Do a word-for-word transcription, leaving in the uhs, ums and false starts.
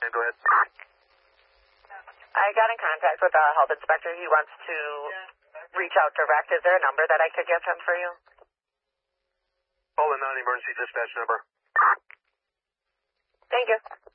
Yeah, go ahead. I got in contact with a health inspector. He wants to reach out direct. Is there a number that I could give him for you? Call the non-emergency dispatch number. Thank you.